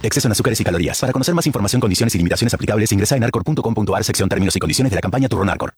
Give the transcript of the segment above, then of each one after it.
Exceso en azúcares y calorías. Para conocer más información, condiciones y limitaciones aplicables, ingresa en arcor.com.ar, sección términos y condiciones de la campaña Turrón Arcor.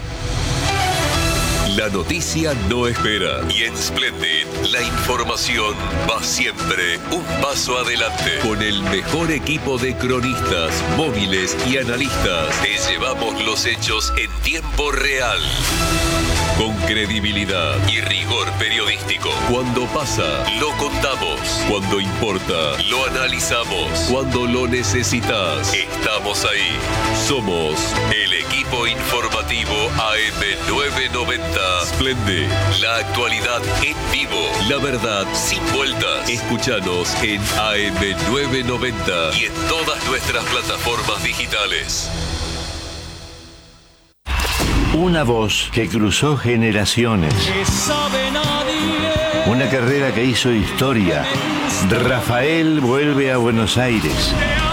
La noticia no espera y en Splendid la información va siempre un paso adelante. Con el mejor equipo de cronistas, móviles y analistas, te llevamos los hechos en tiempo real. Con credibilidad y rigor periodístico. Cuando pasa, lo contamos. Cuando importa, lo analizamos. Cuando lo necesitas, estamos ahí. Somos el equipo informativo AM990. Splendid, la actualidad en vivo. La verdad sin vueltas. Escúchanos en AM990 y en todas nuestras plataformas digitales. Una voz que cruzó generaciones. Una carrera que hizo historia. Rafael vuelve a Buenos Aires.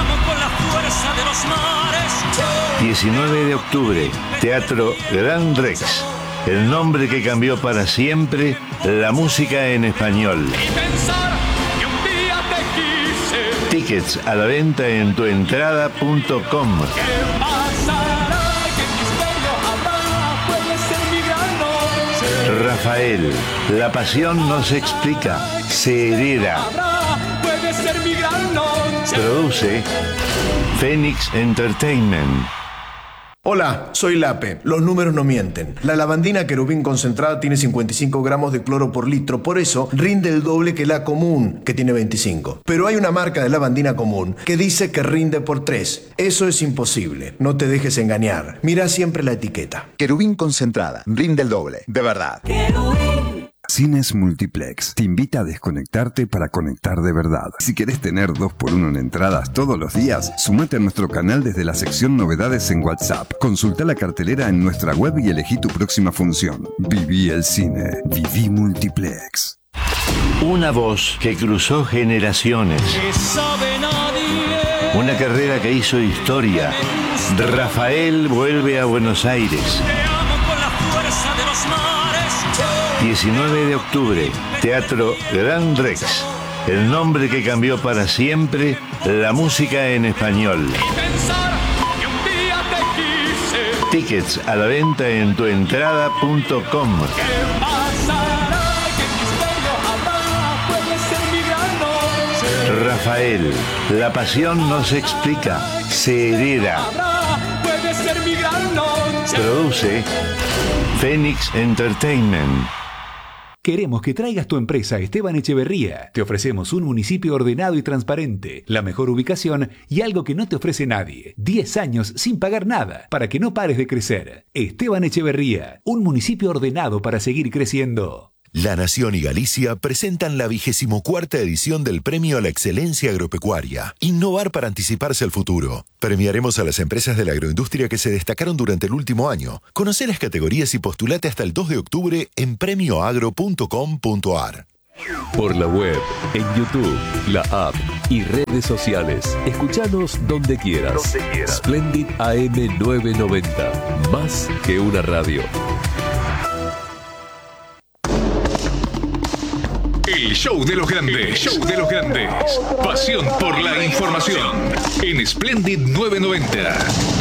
19 de octubre, Teatro Gran Rex. El nombre que cambió para siempre la música en español. Tickets a la venta en tuentrada.com. Rafael, la pasión no se explica, se hereda. Produce Phoenix Entertainment. Hola, soy Lape. Los números no mienten. La lavandina Querubín concentrada tiene 55 gramos de cloro por litro, por eso rinde el doble que la común, que tiene 25. Pero hay una marca de lavandina común que dice que rinde por 3. Eso es imposible. No te dejes engañar. Mira siempre la etiqueta. Querubín concentrada. Rinde el doble. De verdad. Cines Multiplex te invita a desconectarte para conectar de verdad. Si querés tener 2x1 en entradas todos los días, sumate a nuestro canal desde la sección Novedades en WhatsApp. Consulta la cartelera en nuestra web y elegí tu próxima función. Viví el cine. Viví Multiplex. Una voz que cruzó generaciones. Una carrera que hizo historia. Rafael vuelve a Buenos Aires. 19 de octubre, Teatro Gran Rex. El nombre que cambió para siempre la música en español. Tickets a la venta en tuentrada.com. Rafael, la pasión no se explica, se hereda. Produce Phoenix Entertainment. Queremos que traigas tu empresa a Esteban Echeverría. Te ofrecemos un municipio ordenado y transparente, la mejor ubicación y algo que no te ofrece nadie. 10 años sin pagar nada, para que no pares de crecer. Esteban Echeverría, un municipio ordenado para seguir creciendo. La Nación y Galicia presentan la 24ª edición del Premio a la Excelencia Agropecuaria. Innovar para anticiparse al futuro. Premiaremos a las empresas de la agroindustria que se destacaron durante el último año. Conoce las categorías y postulate hasta el 2 de octubre en premioagro.com.ar. Por la web, en YouTube, la app y redes sociales. Escuchanos donde quieras. Splendid AM990. Más que una radio. El show de los grandes. Show de los grandes. Pasión por la información. En Splendid 990.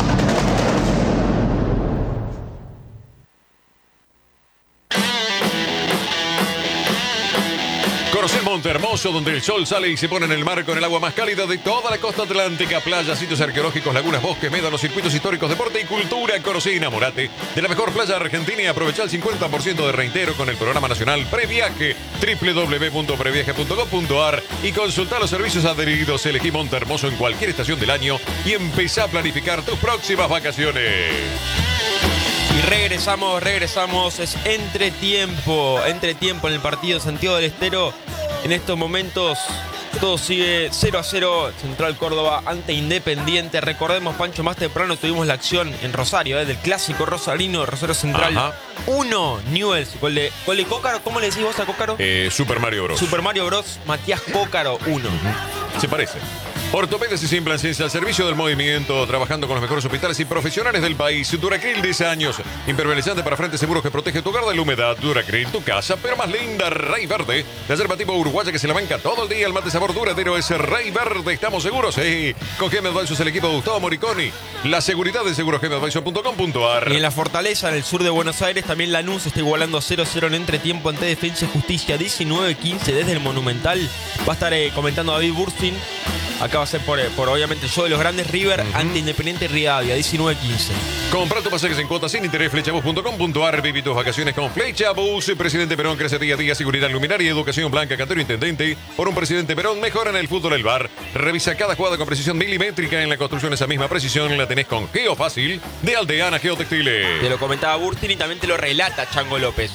Conocer Montehermoso, donde el sol sale y se pone en el mar con el agua más cálida de toda la costa atlántica. Playas, sitios arqueológicos, lagunas, bosques, médanos, circuitos históricos, deporte y cultura. Conocí y enamorate de la mejor playa argentina y aprovecha el 50% de reintegro con el programa nacional Previaje. www.previaje.com.ar y consulta los servicios adheridos. Elegí Montehermoso en cualquier estación del año y empezá a planificar tus próximas vacaciones. Y regresamos, es entretiempo en el partido de Santiago del Estero. En estos momentos todo sigue 0-0, Central Córdoba ante Independiente. Recordemos, Pancho, más temprano tuvimos la acción en Rosario, del clásico rosarino, Rosario Central. 1, Newell's, gol de Cócaro. ¿Cómo le decís vos a Cócaro? Super Mario Bros. Super Mario Bros, Matías Cócaro, 1. Se parece. Ortopedas y Implantes al servicio del movimiento, trabajando con los mejores hospitales y profesionales del país. Duracril 10 años, impermeabilizante para frentes seguros que protege tu hogar de la humedad. Duracril, tu casa, pero más linda. Rey Verde, la yerba tipo uruguaya que se la banca todo el día. El mate sabor duradero es Rey Verde, ¿estamos seguros? Sí. Con GM Advisors, el equipo de Gustavo Moriconi. La seguridad de segurosgmadvisors.com.ar. Y en la Fortaleza, en el sur de Buenos Aires, también Lanús está igualando a 0-0 en entretiempo ante Defensa y Justicia. 19-15 desde el Monumental. Va a estar comentando David Burstin. Acá va a ser por obviamente el show de los grandes. River ante Independiente Rivadavia, 19-15. Compra tu pasajes en cuotas sin interés, flechabus.com.ar. Viví tus vacaciones con Flechabus. Presidente Perón crece día a día. Seguridad luminaria, educación blanca, Cantero Intendente. Por un Presidente Perón mejora en el fútbol el VAR. Revisa cada jugada con precisión milimétrica. En la construcción esa misma precisión la tenés con Geofácil de Aldeana Geotextiles. Te lo comentaba Burtin y también te lo relata Chango López.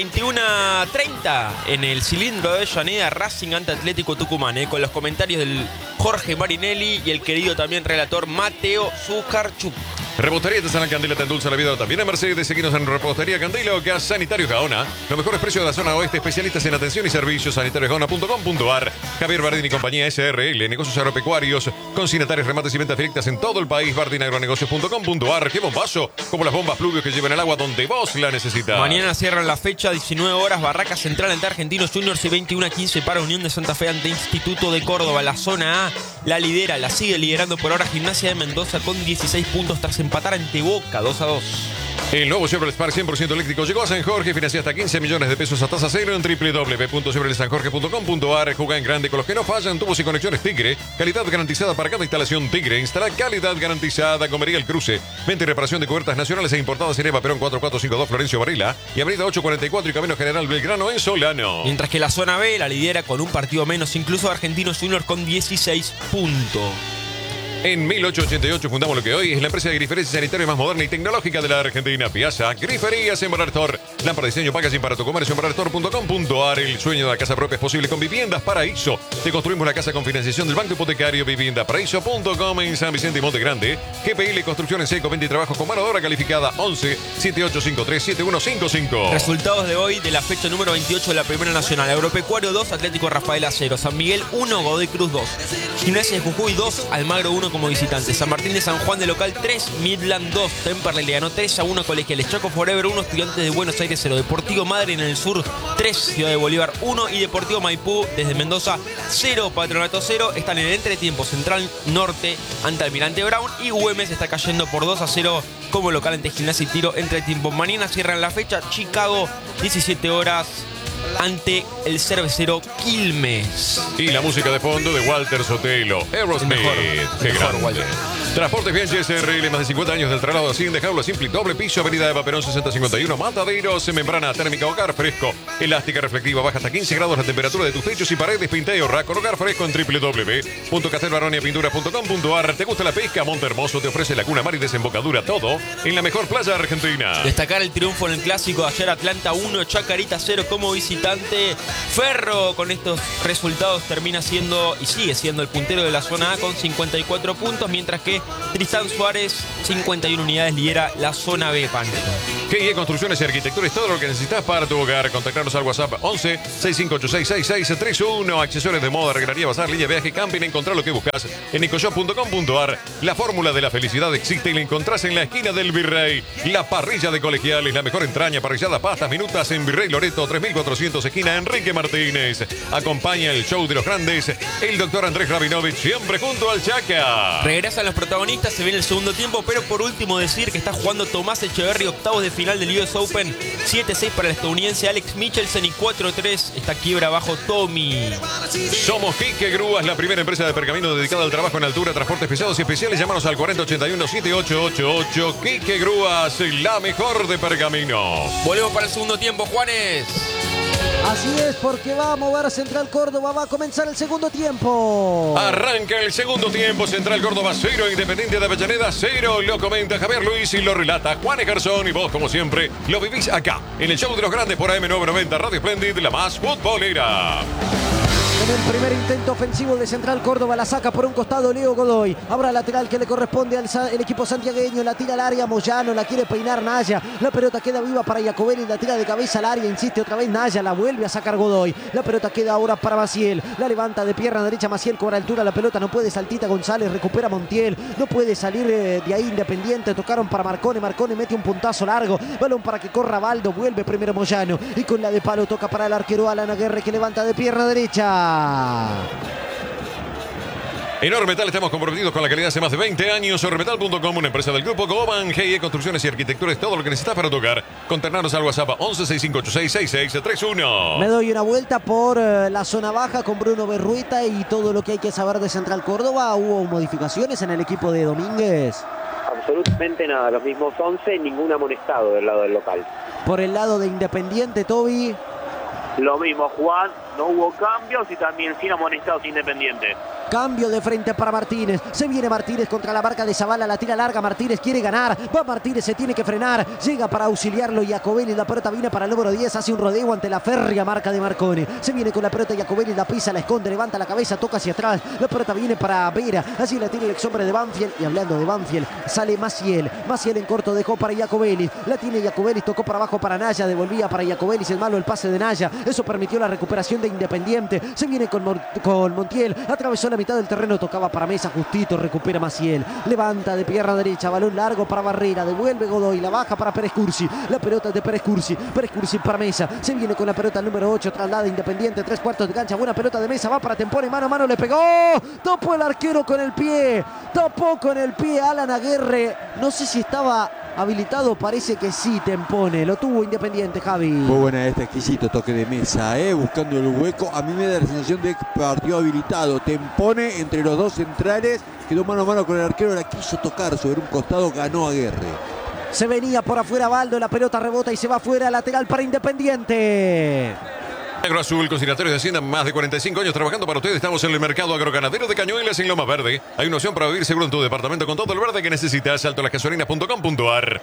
21-30 en el cilindro de Avellaneda, Racing ante Atlético Tucumán, con los comentarios del Jorge Marinelli y el querido también relator Mateo Zucarchuk. Repostería Artesanal Candela te endulza la vida también en Mercedes. Seguinos en Repostería Candela o Gas Sanitarios Gaona. Los mejores precios de la zona oeste, especialistas en atención y servicios. sanitariosgaona.com.ar. Javier Bardini y compañía SRL, negocios agropecuarios, consignatarios, remates y ventas directas en todo el país. bardinaagronegocios.com.ar. ¡Qué bombazo! Como las bombas pluvios que llevan el agua donde vos la necesitas. Mañana cierran la fecha, 19 horas, Barraca Central ante Argentinos Juniors y 21-15 para Unión de Santa Fe ante Instituto de Córdoba. La zona A la lidera, la sigue liderando por ahora Gimnasia de Mendoza con 16 puntos tras empatar ante Boca 2-2. El nuevo Chevrolet Spark 100% eléctrico llegó a San Jorge. Financia hasta 15 millones de pesos a tasa cero en www.chevroletsanjorge.com.ar. Juega en grande con los que no fallan. Tubos y conexiones Tigre. Calidad garantizada para cada instalación Tigre. Instala calidad garantizada. Comería El Cruce. Venta y reparación de cubiertas nacionales e importadas en Eva Perón 4452 Florencio Varela. Y Avenida 844 y Camino General Belgrano en Solano. Mientras que la zona B la lidera con un partido menos. Incluso Argentinos Juniors con 16 puntos. En 1888 fundamos lo que hoy es la empresa de griferías sanitarias más moderna y tecnológica de la Argentina. Piazza Griferías en Barartor. Lámpara de diseño, packaging para tu comercio en barartor.com.ar. El sueño de la casa propia es posible con Viviendas Paraíso. Te construimos una casa con financiación del Banco Hipotecario. Viviendaparaíso.com en San Vicente y Monte Grande. GPL Construcción en seco, venta y trabajos con mano de obra calificada. 11 7853 7155. Resultados de hoy de la fecha número 28 de la Primera Nacional. Agropecuario 2, Atlético Rafaela 0. San Miguel 1, Godoy Cruz 2. Gimnasia de Jujuy 2, Almagro 1 como visitante. San Martín de San Juan de local 3, Midland 2. Temperley le ganó 3-1 Colegiales. Chaco Forever 1, Estudiantes de Buenos Aires 0. Deportivo Madre en el sur 3, Ciudad de Bolívar 1 y Deportivo Maipú desde Mendoza 0, Patronato 0. Están en el entretiempo Central Norte ante Almirante Brown y Güemes está cayendo por 2-0 como local ante Gimnasia y Tiro. Entretiempo. Mañana cierran la fecha Chicago 17 horas ante el cervecero Quilmes. Y la música de fondo de Walter Sotelo, Aerosmith. Qué grande. Walter. Transportes Bien SRL, más de 50 años del traslado así, dejarlo simple, doble piso, Avenida Eva Perón 6051, Mataderos, membrana térmica, hogar fresco, elástica reflectiva, baja hasta 15 grados la temperatura de tus techos y paredes, pinteo, raco, hogar fresco en www.castelbaroniapintura.com.ar. ¿Te gusta la pesca? Monte Hermoso te ofrece laguna, mar y desembocadura, todo en la mejor playa argentina. Destacar el triunfo en el clásico de ayer, Atlanta 1, Chacarita 0 como visitante. Ferro con estos resultados termina siendo y sigue siendo el puntero de la zona A con 54 puntos, mientras que Tristán Suárez, 51 unidades, lidera la zona B, Pancho. GIE Construcciones y Arquitectura es todo lo que necesitas para tu hogar. Contactarnos al WhatsApp 11 65866631. Accesorios de moda, regalaría, bazar, línea, viaje, camping. Encontrar lo que buscas en ecoshop.com.ar. La fórmula de la felicidad existe y la encontrás en la esquina del Virrey. La parrilla de Colegiales, la mejor entraña, parrillada, pastas, minutas en Virrey Loreto 3400, esquina Enrique Martínez. Acompaña el show de los grandes, el doctor Andrés Rabinovich, siempre junto al Chaca. Regresan los protagonistas, se viene el segundo tiempo, pero por último decir que está jugando Tomás Echeverry, octavos de final del US Open, 7-6 para el estadounidense Alex Michelsen y 4-3 está quiebra abajo Tommy. Somos Quique Grúas, la primera empresa de pergamino dedicada al trabajo en altura, transportes pesados y especiales. Llámanos al 4081-7888. Quique Grúas, la mejor de pergamino. Volvemos para el segundo tiempo, Juanes. Así es, porque va a mover Central Córdoba, va a comenzar el segundo tiempo. Arranca el segundo tiempo, Central Córdoba 0, Independiente de Avellaneda 0. Lo comenta Javier Luis y lo relata Juan Egarzón. Y vos, como siempre, lo vivís acá, en el show de los grandes por AM990, Radio Splendid, la más futbolera. En el primer intento ofensivo de Central Córdoba la saca por un costado Leo Godoy. Habrá lateral que le corresponde al equipo santiagueño. La tira al área Moyano, la quiere peinar Naya. La pelota queda viva para Jacobelli, la tira de cabeza al área. Insiste otra vez Naya, la vuelve a sacar Godoy. La pelota queda ahora para Maciel. La levanta de pierna derecha Maciel, cobra altura la pelota. No puede Saltita González, recupera Montiel. No puede salir de ahí Independiente. Tocaron para Marcone. Marcone mete un puntazo largo. Balón para que corra Baldo. Vuelve primero Moyano. Y con la de palo toca para el arquero Alan Aguerre, que levanta de pierna derecha. En Ormetal estamos comprometidos con la calidad hace más de 20 años. Ormetal.com, una empresa del grupo Goban, GIE Construcciones y Arquitectura, es todo lo que necesitas para tocar. Contactarnos al WhatsApp 1165866631. Me doy una vuelta por la zona baja con Bruno Berrueta y todo lo que hay que saber de Central Córdoba. ¿Hubo modificaciones en el equipo de Domínguez? Absolutamente nada, los mismos 11, ningún amonestado del lado del local. Por el lado de Independiente, Toby. Lo mismo, Juan, no hubo cambios y también sin amonestados Independiente. Cambio de frente para Martínez. Se viene Martínez contra la marca de Zavala. La tira larga. Martínez quiere ganar. Va Martínez, se tiene que frenar. Llega para auxiliarlo Jacobelli. La pelota viene para el número 10. Hace un rodeo ante la férrea marca de Marcone. Se viene con la pelota Jacobelli. La pisa, la esconde, levanta la cabeza, toca hacia atrás. La pelota viene para Vera. Así la tiene el ex hombre de Banfield. Y hablando de Banfield, sale Maciel. Maciel en corto dejó para Jacobelli. La tiene Jacobelli. Tocó para abajo para Naya. Devolvía para Jacobelli. Es malo el pase de Naya. Eso permitió la recuperación de Independiente. Se viene con Montiel. Atravesó la mitad del terreno. Tocaba para Mesa, justito, recupera Maciel. Levanta de pierna derecha, balón largo para Barrera, devuelve Godoy, la baja para Pérez Cursi. La pelota es de Pérez Cursi para Mesa. Se viene con la pelota número 8, traslada Independiente, 3/4 de cancha. Buena pelota de Mesa, va para Tempone, mano a mano, le pegó. Topó el arquero con el pie. Topó con el pie Alan Aguerre. No sé si estaba habilitado, parece que sí, Tempone. Lo tuvo Independiente, Javi. Muy buena este exquisito toque de Mesa, buscando el hueco. A mí me da la sensación de que partió habilitado. Tempone entre los dos centrales, quedó mano a mano con el arquero, la quiso tocar sobre un costado, ganó Aguerre. Se venía por afuera Baldo, la pelota rebota y se va afuera, lateral para Independiente. Agro Azul, consignatarios de Hacienda, más de 45 años trabajando para ustedes. Estamos en el mercado agroganadero de Cañuelas en Loma Verde. Hay una opción para vivir seguro en tu departamento con todo el verde que necesitas. Altolasgasolinas.com.ar.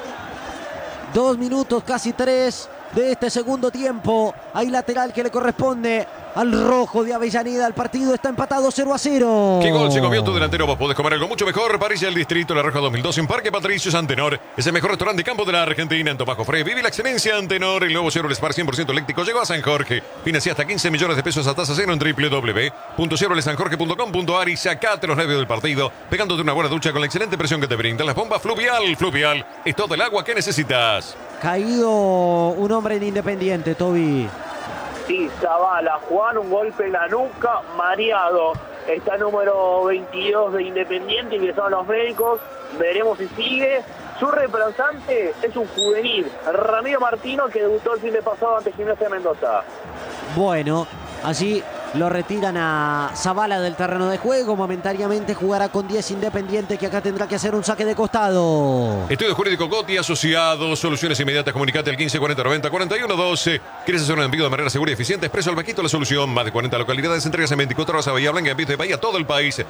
2 minutos, casi 3 de este segundo tiempo. Hay lateral que le corresponde al rojo de Avellaneda. El partido está empatado 0-0. ¿Qué gol se comió tu delantero? Vos podés comer algo mucho mejor. Parrilla del Distrito, La Roja 2002 en Parque Patricios Antenor. Es el mejor restaurante de campo de la Argentina. En Tomás Jofré vive la excelencia Antenor. El nuevo Chevrolet Spark 100% eléctrico llegó a San Jorge. Financia hasta 15 millones de pesos a tasa cero en www.chevroletsanjorge.com.ar y sacate los nervios del partido pegándote una buena ducha con la excelente presión que te brinda las bombas Fluvial. Fluvial es todo el agua que necesitas. Caído un hombre en Independiente, Toby. Sí, Zavala, Juan, un golpe en la nuca, mareado. Está número 22 de Independiente, ingresaron los médicos. Veremos si sigue. Su reemplazante es un juvenil, Ramiro Martino, que debutó el fin de pasado ante Gimnasia de Mendoza. Bueno, allí lo retiran a Zavala del terreno de juego. Momentáneamente jugará con 10 Independiente, que acá tendrá que hacer un saque de costado. Estudio Jurídico Goti Asociados. Soluciones inmediatas. Comunicate al 1540904112. ¿Quieres hacer un envío de manera segura y eficiente? Expreso Albaquito, la solución. Más de 40 localidades. Entregas en 24 horas a Bahía Blanca, envíos de Bahía, todo el país.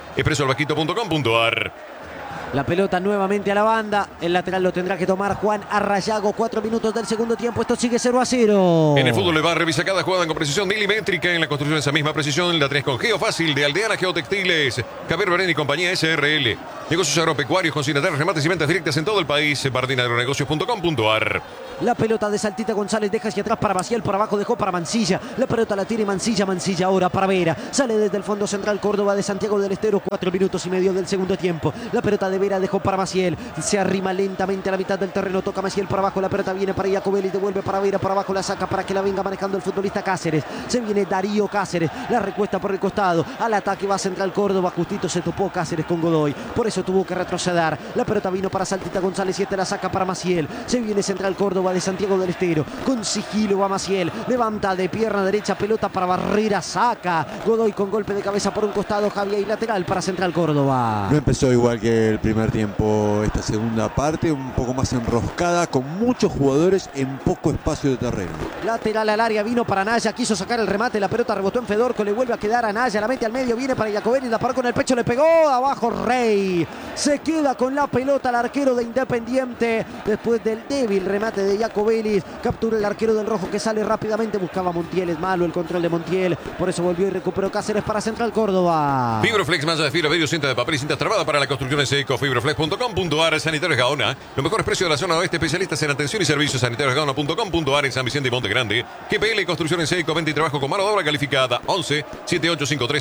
expresoalbaquito.com.ar. La pelota nuevamente a la banda. El lateral lo tendrá que tomar Juan Arrayago. 4 minutos del segundo tiempo. Esto sigue 0-0. En el fútbol le va a revisar cada jugada con precisión milimétrica. En la construcción esa misma precisión la tenés con Geofácil de Aldeana Geotextiles. Javier Berén y compañía SRL. Negocios agropecuarios, consignatarios, remates y ventas directas en todo el país. bardinagronegocios.com.ar. La pelota de Saltita González deja hacia atrás para Maciel, por abajo dejó para Mancilla. La pelota la tiene Mancilla ahora para Vera. Sale desde el fondo central Córdoba de Santiago del Estero. 4 minutos y medio del segundo tiempo. La pelota de Vera dejó para Maciel. Se arrima lentamente a la mitad del terreno. Toca Maciel por abajo. La pelota viene para Jacobelli. Devuelve para Vera. Por abajo la saca para que la venga manejando el futbolista Cáceres. Se viene Darío Cáceres. La recuesta por el costado. Al ataque va Central Córdoba. Justito se topó Cáceres con Godoy. Por eso tuvo que retroceder. La pelota vino para Saltita González y la saca para Maciel. Se viene Central Córdoba de Santiago del Estero. Con sigilo va Maciel. Levanta de pierna derecha. Pelota para Barrera. Saca. Godoy con golpe de cabeza por un costado. Javier y lateral para Central Córdoba. No empezó igual que el primer tiempo esta segunda parte. Un poco más enroscada. Con muchos jugadores en poco espacio de terreno. Lateral al área. Vino para Naya. Quiso sacar el remate. La pelota rebotó en Fedorco. Le vuelve a quedar a Naya. La mete al medio. Viene para Jacobelli. La paró con el pecho. Le pegó. Abajo Rey. Se queda con la pelota el arquero de Independiente. Después del débil remate de de Iacovelis. Captura el arquero del rojo que sale rápidamente. Buscaba Montiel, es malo el control de Montiel. Por eso volvió y recuperó Cáceres para Central Córdoba. Fibroflex, malla de fibra, vidrio, cinta de papel y cinta trabada para la construcción en seco. Fibroflex.com.ar. Sanitarios Gaona. Los mejores precios de la zona oeste. Especialistas en atención y servicios. Sanitariosgaona.com.ar en San Vicente y Monte Grande. GPL Construcción en seco. Venta y trabajo con mano de obra calificada. 11 7853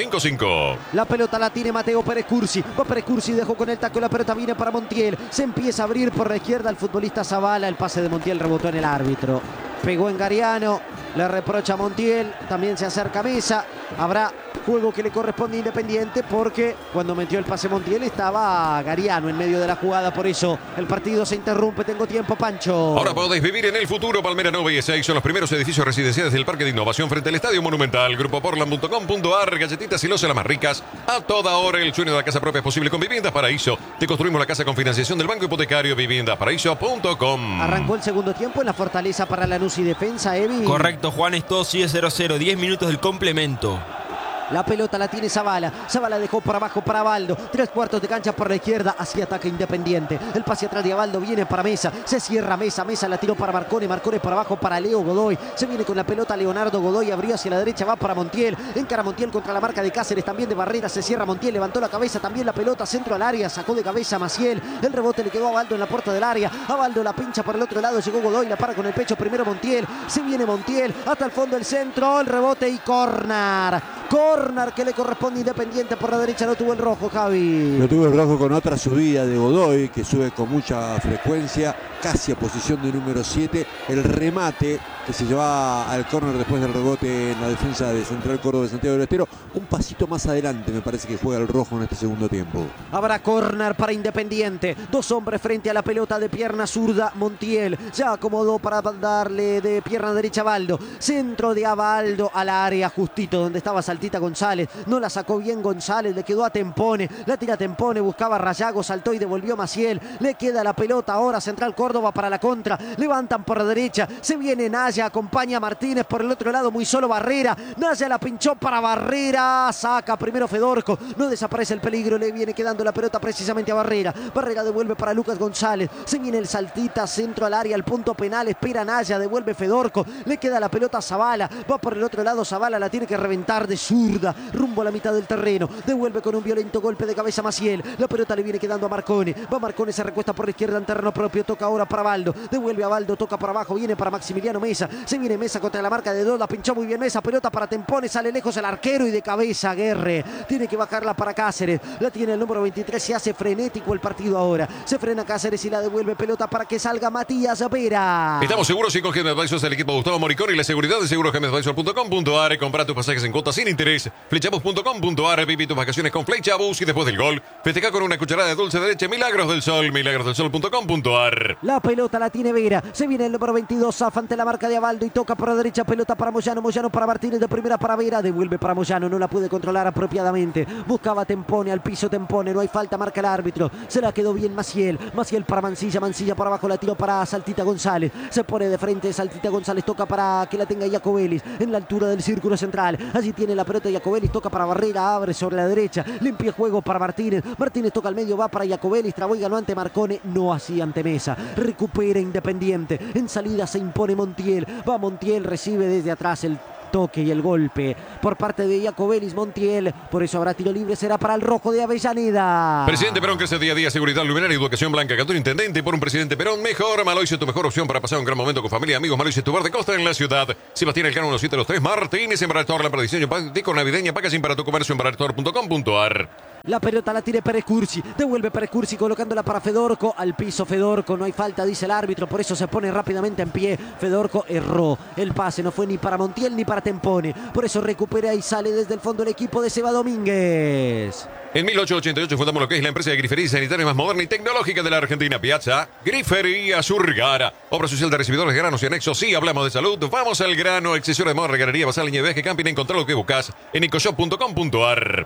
7155. La pelota la tiene Mateo Pérez Cursi. Va Pérez Cursi, dejó con el taco. La pelota viene para Montiel. Se empieza a abrir por la izquierda el futbolista Zavala. El pase de Montiel rebotó en el árbitro. Pegó en Gariano. Le reprocha a Montiel. También se acerca Mesa. Habrá juego que le corresponde a Independiente porque cuando metió el pase Montiel estaba Gariano en medio de la jugada. Por eso el partido se interrumpe. Tengo tiempo, Pancho. Ahora podéis vivir en el futuro. Palmera 9 y 6 son los primeros edificios residenciales del Parque de Innovación frente al Estadio Monumental. Grupoportland.com.ar. Galletitas y losas las más ricas. A toda hora el sueño de la casa propia es posible con Viviendas Paraíso. Te construimos la casa con financiación del Banco Hipotecario. Viviendasparaíso.com. Arrancó el segundo tiempo en la fortaleza para Lanús y Defensa, Evi. Correcto, Juan, esto sigue 0-0. 10 minutos del complemento. La pelota la tiene Zavala. Zavala dejó por abajo para Abaldo. 3/4 de cancha por la izquierda. Hacia ataque Independiente. El pase atrás de Abaldo viene para Mesa. Se cierra Mesa. Mesa la tiró para Marcone. Marcone por abajo para Leo Godoy. Se viene con la pelota Leonardo Godoy. Abrió hacia la derecha. Va para Montiel. Encara Montiel contra la marca de Cáceres. También de Barrera. Se cierra Montiel. Levantó la cabeza. También la pelota. Centro al área. Sacó de cabeza a Maciel. El rebote le quedó a Abaldo en la puerta del área. Abaldo la pincha por el otro lado. Llegó Godoy. La para con el pecho. Primero Montiel. Se viene Montiel. Hasta el fondo el centro. El rebote y córner. Córner que le corresponde Independiente por la derecha. No tuvo el rojo, Javi. No tuvo el rojo con otra subida de Godoy, que sube con mucha frecuencia, casi a posición de número 7. El remate que se lleva al córner después del rebote en la defensa de Central Córdoba de Santiago del Estero. Un pasito más adelante me parece que juega el rojo en este segundo tiempo. Habrá córner para Independiente. Dos hombres frente a la pelota de pierna zurda. Montiel ya acomodó para darle de pierna derecha a Abaldo. Centro de Abaldo al área justito donde estaba Saltita González. No la sacó bien González, le quedó a Tempone. La tira Tempone, buscaba Rayago, saltó y devolvió Maciel. Le queda la pelota ahora Central Córdoba para la contra. Levantan por la derecha. Se viene Naya, acompaña a Martínez por el otro lado, muy solo Barrera. Naya la pinchó para Barrera. Saca primero Fedorco. No desaparece el peligro, le viene quedando la pelota precisamente a Barrera. Barrera devuelve para Lucas González. Se viene el Saltita, centro al área, al punto penal. Espera Naya, devuelve Fedorco. Le queda la pelota a Zavala. Va por el otro lado Zavala, la tiene que reventar de zurda. Rumbo a la mitad del terreno. Devuelve con un violento golpe de cabeza Maciel. La pelota le viene quedando a Marcone. Va Marcone, se recuesta por la izquierda en terreno propio. Toca ahora para Abaldo. Devuelve a Abaldo, toca por abajo. Viene para Maximiliano Mesa. Se viene Mesa contra la marca de 2. La pinchó muy bien Mesa. Pelota para Tempone. Sale lejos el arquero y de cabeza Guerre. Tiene que bajarla para Cáceres. La tiene el número 23. Se hace frenético el partido ahora. Se frena Cáceres y la devuelve pelota para que salga Matías Vera. Estamos seguros y con GM Advisors del equipo Gustavo Moricón y la seguridad de segurosgmadvisor.com.ar. Compra tus pasajes en cuotas sin interés. Flechabus.com.ar. Viví tus vacaciones con Flechabus y después del gol festeja con una cucharada de dulce de leche Milagros del Sol. Milagrosdelsol.com.ar. La pelota la tiene Vera. Se viene el número 22. Zafa ante la marca de Abaldo y toca por la derecha. Pelota para Moyano. Moyano para Martínez. De primera para Vera. Devuelve para Moyano. No la puede controlar apropiadamente. Buscaba Tempone. Al piso Tempone. No hay falta. Marca el árbitro. Se la quedó bien Maciel. Maciel para Mancilla. Mancilla por abajo. La tiró para Saltita González. Se pone de frente. Saltita González toca para que la tenga Iacovelis. En la altura del círculo central. Allí tiene la pelota Iacovelis. Toca para Barrera. Abre sobre la derecha. Limpia juego para Martínez. Martínez toca al medio. Va para Iacovelis. Trabó y ganó ante Marcone. No así ante Mesa. Recupera Independiente. En salida se impone Montiel. Va Montiel. Recibe desde atrás el toque y el golpe por parte de Iacovelis. Montiel, por eso habrá tiro libre, será para el rojo de Avellaneda. Presidente Perón crece día a día, seguridad, luminaria, educación blanca, Cantón Intendente. Por un presidente Perón mejor. Maloise, tu mejor opción para pasar un gran momento con familia y amigos. Maloise, tu bar de costa en la ciudad. Sebastián Elcano 1723 Martínez, Embrator, lámpara de diseño práctico navideña, packaging para tu comercio, embrator.com.ar. La pelota la tiene Pérez Cursi. Devuelve Pérez Cursi colocándola para Fedorco. Al piso Fedorco. No hay falta, dice el árbitro. Por eso se pone rápidamente en pie. Fedorco erró. El pase no fue ni para Montiel ni para Tempone. Por eso recupera y sale desde el fondo el equipo de Seba Domínguez. En 1888 fundamos lo que es la empresa de grifería sanitaria más moderna y tecnológica de la Argentina. Piazza Grifería Surgara. Obra social de recibidores, granos y anexos. Sí, hablamos de salud. Vamos al grano. Accesorios de moda, regarería, basal, línea de viaje, camping. Encontrar lo que buscas en ecoshop.com.ar.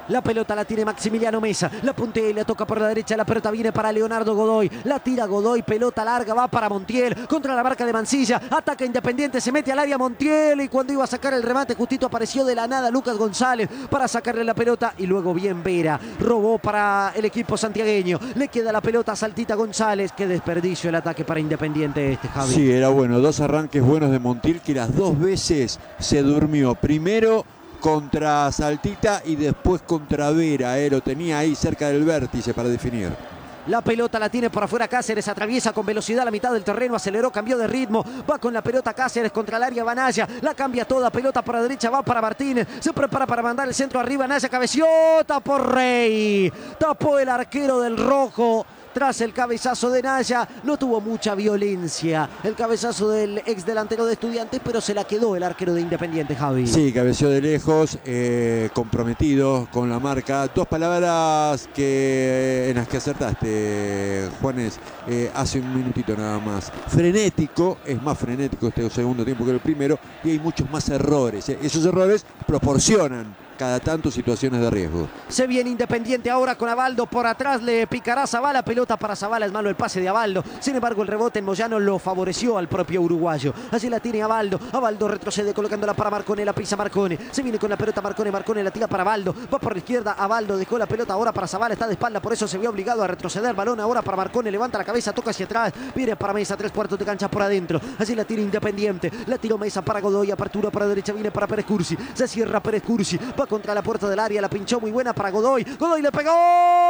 La pelota la tiene Maximiliano Mesa. La puntea y le toca por la derecha. La pelota viene para Leonardo Godoy. La tira Godoy. Pelota larga. Va para Montiel. Contra la marca de Mancilla. Ataca Independiente. Se mete al área Montiel. Y cuando iba a sacar el remate, justito apareció de la nada Lucas González para sacarle la pelota. Y luego bien Vera. Robó para el equipo santiagueño. Le queda la pelota a Saltita González. Qué desperdicio el ataque para Independiente Javi. Sí, era bueno. 2 arranques buenos de Montiel que las 2 veces se durmió. Primero contra Saltita y después contra Vera, lo tenía ahí cerca del vértice para definir. La pelota la tiene por afuera Cáceres, atraviesa con velocidad la mitad del terreno, aceleró, cambió de ritmo, va con la pelota Cáceres contra el área, va Naya, la cambia toda, pelota para la derecha, va para Martínez, se prepara para mandar el centro arriba, Naya cabeció, tapó Rey, tapó el arquero del Rojo. Tras el cabezazo de Naya, no tuvo mucha violencia el cabezazo del ex delantero de Estudiantes, pero se la quedó el arquero de Independiente, Javi. Sí, cabeció de lejos, comprometido con la marca. 2 palabras en las que acertaste, Juanes, hace un minutito nada más. Frenético, es más frenético este segundo tiempo que el primero, y hay muchos más errores. Esos errores proporcionan cada tanto situaciones de riesgo. Se viene Independiente ahora con Abaldo por atrás, le picará Zavala, pelota para Zavala, es malo el pase de Abaldo, sin embargo el rebote en Moyano lo favoreció al propio uruguayo. Allí la tiene Abaldo, Abaldo retrocede colocándola para Marcone, la pisa Marcone, se viene con la pelota Marcone, Marcone la tira para Abaldo, va por la izquierda, Abaldo dejó la pelota ahora para Zavala, está de espalda, por eso se vio obligado a retroceder, balón ahora para Marcone, levanta la cabeza, toca hacia atrás, viene para Mesa, 3/4 de cancha por adentro, allí la tiene Independiente, la tiró Mesa para Godoy, apertura para derecha, viene para Pérez Cursi, se cierra Pérez Cursi, va contra la puerta del área, la pinchó muy buena para Godoy, Godoy le pegó.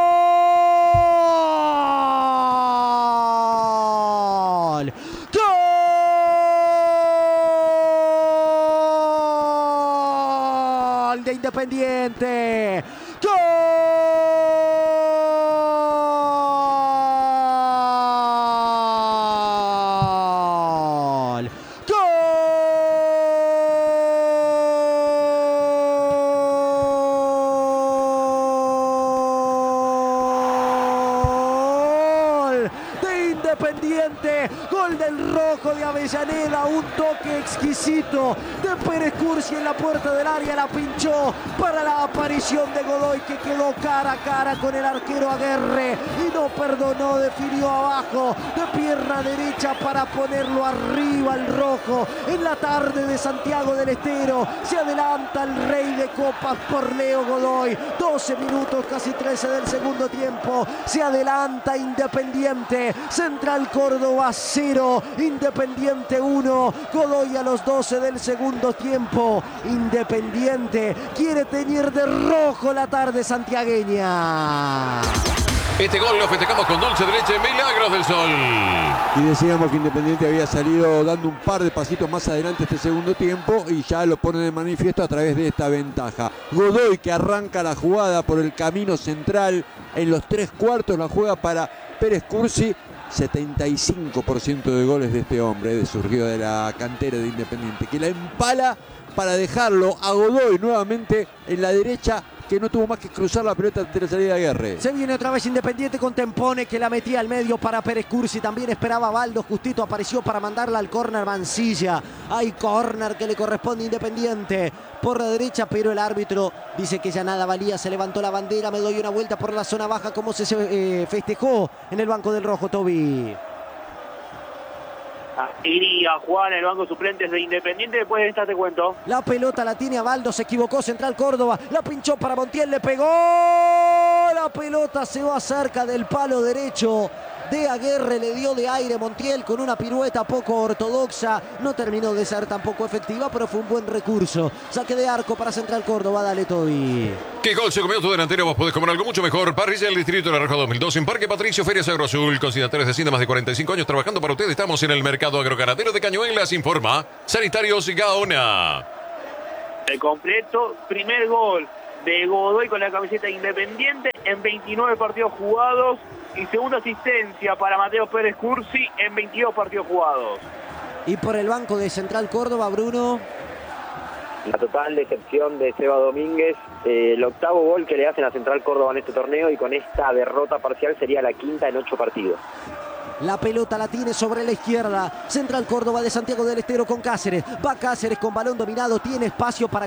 ¡Gol! ¡Gol de Independiente! ¡Gol! Gol del Rojo de Avellaneda, un toque exquisito de Pérez Cursi en la puerta del área, la pinchó para la aparición de Godoy que quedó cara a cara con el arquero Aguerre y no perdonó, definió abajo de pierna derecha para ponerlo arriba al Rojo. En la tarde de Santiago del Estero se adelanta el Rey de Copas por Leo Godoy, 12 minutos, casi 13 del segundo tiempo, se adelanta Independiente, Central Córdoba 0, Independiente 1, Godoy a los 12 del segundo tiempo. Independiente quiere teñir de rojo la tarde santiagueña. Este gol lo festejamos con dulce de leche, Milagros del Sol. Y decíamos que Independiente había salido dando un par de pasitos más adelante este segundo tiempo y ya lo pone de manifiesto a través de esta ventaja. Godoy que arranca la jugada por el camino central en los 3/4, la juega para Pérez Cursi. 75% de goles de este hombre, surgido de la cantera de Independiente, que la empala para dejarlo a Godoy nuevamente en la derecha, que no tuvo más que cruzar la pelota ante la salida de Aguerre. Se viene otra vez Independiente con Tempone que la metía al medio para Pérez Cursi, también esperaba a Baldo, justito apareció para mandarla al córner Mancilla. Hay córner que le corresponde a Independiente por la derecha, pero el árbitro dice que ya nada valía, se levantó la bandera, me doy una vuelta por la zona baja, como se festejó en el banco del Rojo, Toby. Iría Juan, el banco suplentes de Independiente, después de esta te cuento. La pelota la tiene Abaldo, se equivocó Central Córdoba, la pinchó para Montiel, le pegó, la pelota se va cerca del palo derecho de Aguerre, le dio de aire Montiel con una pirueta poco ortodoxa, no terminó de ser tampoco efectiva, pero fue un buen recurso. Saque de arco para Central Córdoba, dale Toby. ¿Qué gol se comió tu delantero? Vos podés comer algo mucho mejor. Parrilla del Distrito de La Roja 2002 en Parque Patricio, Ferias Agroazul. Consignatarios de Hacienda, más de 45 años trabajando para ustedes. Estamos en el mercado agroganadero de Cañuelas, informa Sanitarios Gaona. El completo, primer gol de Godoy con la camiseta Independiente en 29 partidos jugados y segunda asistencia para Mateo Pérez Cursi en 22 partidos jugados. Y por el banco de Central Córdoba, Bruno. La total decepción de Seba Domínguez, el octavo gol que le hacen a Central Córdoba en este torneo y con esta derrota parcial sería la quinta en 8 partidos. La pelota la tiene sobre la izquierda. Central Córdoba de Santiago del Estero con Cáceres. Va Cáceres con balón dominado. Tiene espacio para